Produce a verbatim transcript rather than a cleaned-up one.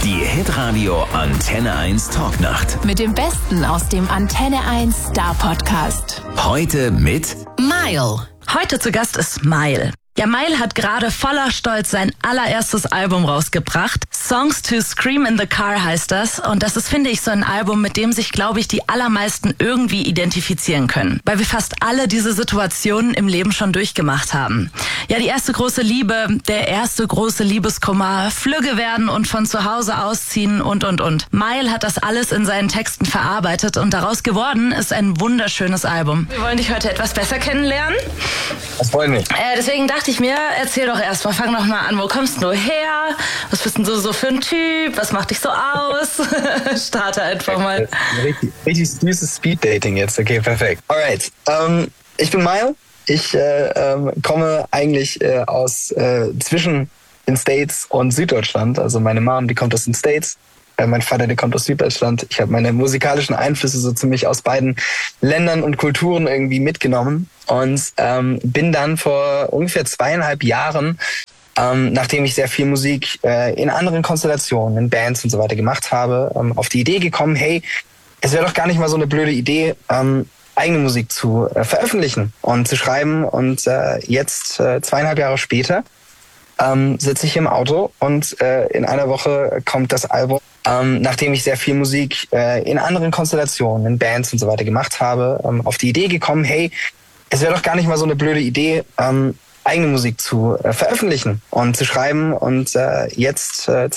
Die Hitradio Antenne eins Talknacht. Mit dem Besten aus dem Antenne eins Star Podcast. Heute mit Mile. Heute zu Gast ist Mile. Ja, Mile hat gerade voller Stolz sein allererstes Album rausgebracht. Songs to Scream in the Car heißt das. Und das ist, finde ich, so ein Album, mit dem sich, glaube ich, die allermeisten irgendwie identifizieren können. Weil wir fast alle diese Situationen im Leben schon durchgemacht haben. Ja, die erste große Liebe, der erste große Liebeskummer, Flügge werden und von zu Hause ausziehen und, und, und. Mile hat das alles in seinen Texten verarbeitet und daraus geworden ist ein wunderschönes Album. Wir wollen dich heute etwas besser kennenlernen. Das freut mich. Äh, deswegen dachte ich mir, erzähl doch erstmal, fang doch mal an, wo kommst du her? Was bist denn du so für ein Typ? Was macht dich so aus? Starte einfach mal. Richtig, richtig süßes Speeddating jetzt, okay, perfekt. Alright, ähm, ich bin Mile. Ich äh, ähm, komme eigentlich äh, aus äh, zwischen den States und Süddeutschland. Also meine Mom, die kommt aus den States. Mein Vater, der kommt aus Süddeutschland. Ich habe meine musikalischen Einflüsse so ziemlich aus beiden Ländern und Kulturen irgendwie mitgenommen und ähm, bin dann vor ungefähr zweieinhalb Jahren, ähm, nachdem ich sehr viel Musik äh, in anderen Konstellationen, in Bands und so weiter gemacht habe, ähm, auf die Idee gekommen, hey, es wäre doch gar nicht mal so eine blöde Idee, ähm, eigene Musik zu äh, veröffentlichen und zu schreiben. Und äh, jetzt, äh, zweieinhalb Jahre später, ähm, sitze ich im Auto und äh, in einer Woche kommt das Album. Ähm, nachdem ich sehr viel Musik äh, in anderen Konstellationen, in Bands und so weiter gemacht habe, ähm, auf die Idee gekommen, hey, es wäre doch gar nicht mal so eine blöde Idee, ähm, eigene Musik zu äh, veröffentlichen und zu schreiben. Und äh, jetzt, äh,